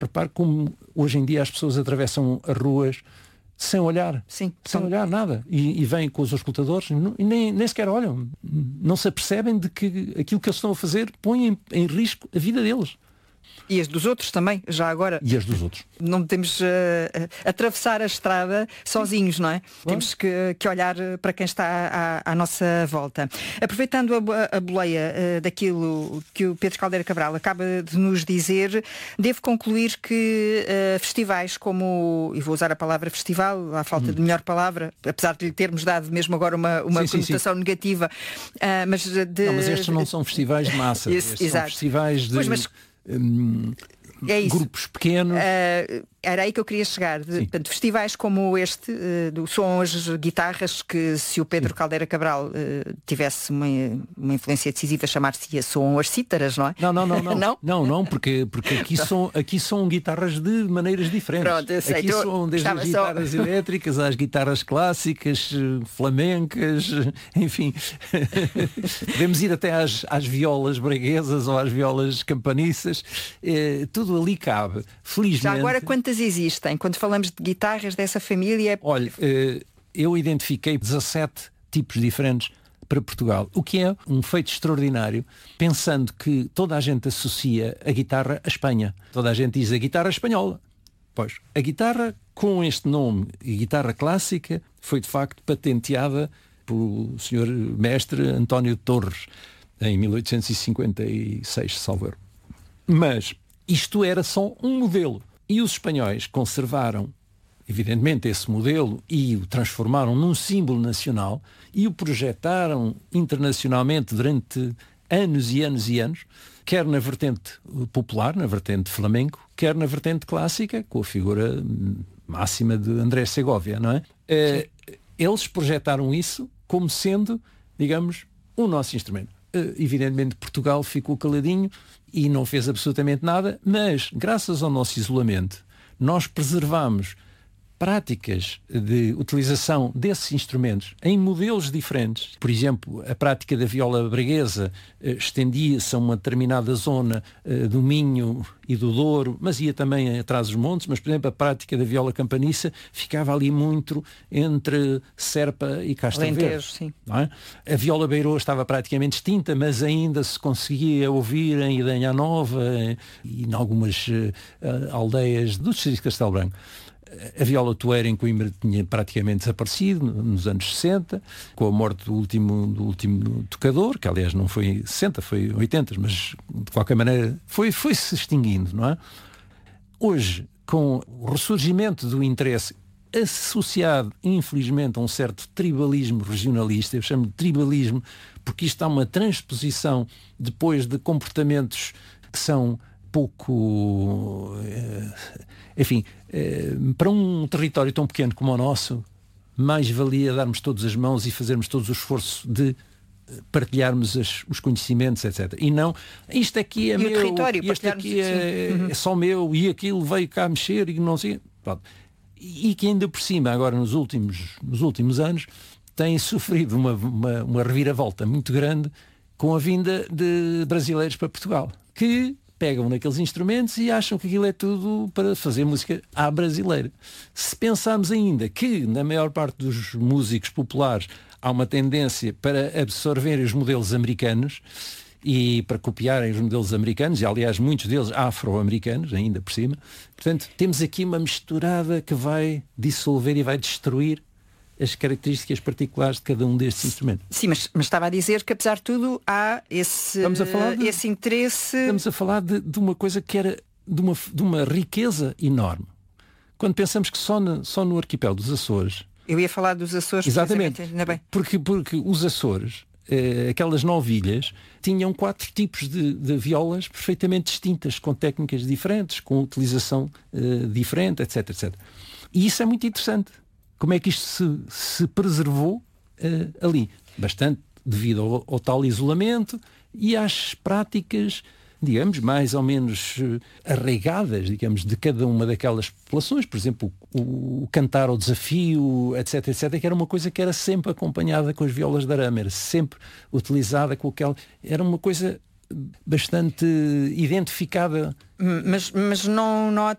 Repare como hoje em dia as pessoas atravessam as ruas sem olhar, Sim, sem olhar nada, e vêm com os auscultadores e nem sequer olham, não se apercebem de que aquilo que eles estão a fazer põe em risco a vida deles. E as dos outros também, já agora. E as dos outros. Não podemos atravessar a estrada sozinhos, não é? Claro. Temos que olhar para quem está à nossa volta. Aproveitando a boleia daquilo que o Pedro Caldeira Cabral acaba de nos dizer, devo concluir que festivais como, e vou usar a palavra festival, à falta de melhor palavra, apesar de lhe termos dado mesmo agora uma conotação negativa, mas estes não são festivais de massa, estes são festivais de... grupos pequenos. Era aí que eu queria chegar. Portanto, festivais como este, são as guitarras que, se o Pedro Caldeira Cabral tivesse uma influência decisiva, chamar-se-ia Soam as Cítaras, não é? Não, porque aqui são guitarras de maneiras diferentes. Pronto, eu sei. Aqui são desde as guitarras elétricas às guitarras clássicas, flamencas, enfim. Podemos ir até às violas braguesas ou às violas campaniças. Tudo ali cabe. Felizmente. Já agora, quantas existem? Quando falamos de guitarras dessa família... Olha, eu identifiquei 17 tipos diferentes para Portugal, o que é um feito extraordinário, pensando que toda a gente associa a guitarra à Espanha. Toda a gente diz a guitarra espanhola. Pois, a guitarra com este nome, e guitarra clássica, foi de facto patenteada pelo senhor mestre António Torres, em 1856, salvo erro. Mas isto era só um modelo. E os espanhóis conservaram, evidentemente, esse modelo e o transformaram num símbolo nacional e o projetaram internacionalmente durante anos e anos e anos, quer na vertente popular, na vertente flamenco, quer na vertente clássica, com a figura máxima de André Segovia, não é? Eles projetaram isso como sendo, digamos, o nosso instrumento. Evidentemente Portugal ficou caladinho e não fez absolutamente nada, mas graças ao nosso isolamento nós preservamos práticas de utilização desses instrumentos em modelos diferentes. Por exemplo, a prática da viola braguesa estendia-se a uma determinada zona do Minho e do Douro, mas ia também atrás dos montes, mas, por exemplo, a prática da viola campaniça ficava ali muito entre Serpa e Castro Verde. Sim. Não é? A viola beirô estava praticamente extinta, mas ainda se conseguia ouvir em Idanha Nova e em algumas aldeias do distrito de Castelo Branco. A viola toeira em Coimbra tinha praticamente desaparecido nos anos 60, com a morte do último tocador, que aliás não foi 60, foi 80, mas de qualquer maneira foi-se extinguindo, não é? Hoje, com o ressurgimento do interesse associado, infelizmente, a um certo tribalismo regionalista, eu chamo de tribalismo porque isto há uma transposição depois de comportamentos que são pouco... enfim, para um território tão pequeno como o nosso, mais valia darmos todas as mãos e fazermos todos o esforço de partilharmos os conhecimentos, etc. E não, isto aqui é meu, este aqui é só meu, e aquilo veio cá mexer e não sei... Pronto. E que ainda por cima, agora nos últimos anos, tem sofrido uma reviravolta muito grande com a vinda de brasileiros para Portugal, que pegam naqueles instrumentos e acham que aquilo é tudo para fazer música à brasileira. Se pensarmos ainda que, na maior parte dos músicos populares, há uma tendência para absorverem os modelos americanos e para copiarem os modelos americanos, e aliás muitos deles afro-americanos, ainda por cima, portanto, temos aqui uma misturada que vai dissolver e vai destruir as características particulares de cada um destes instrumentos. Sim, mas estava a dizer que, apesar de tudo, há esse interesse... Estamos a falar de uma coisa que era de uma riqueza enorme. Quando pensamos que só no arquipélago dos Açores... Eu ia falar dos Açores, exatamente, ainda bem. Porque os Açores, aquelas 9 ilhas, tinham 4 tipos de violas perfeitamente distintas, com técnicas diferentes, com utilização diferente, etc, etc. E isso é muito interessante. Como é que isto se preservou ali? Bastante devido ao tal isolamento e às práticas, digamos, mais ou menos arraigadas, digamos, de cada uma daquelas populações. Por exemplo, o cantar ao desafio, etc, etc, que era uma coisa que era sempre acompanhada com as violas de arame, era sempre utilizada com aquela... Era uma coisa bastante identificada. Mas não nota